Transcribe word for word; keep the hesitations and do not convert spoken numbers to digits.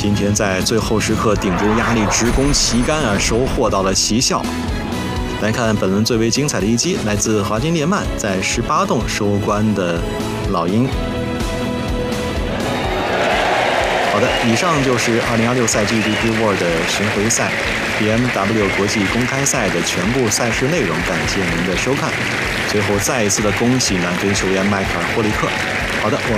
今天在最后时刻顶住压力直攻旗杆啊，收获到了奇效。来看本轮最为精彩的一击，来自华金列曼在十八洞收官的老鹰。好的，以上就是二零二六赛季 D P World 巡回赛 B M W 国际公开赛的全部赛事内容，感谢您的收看。最后再一次的恭喜南非球员迈克尔·霍利克。好的，我。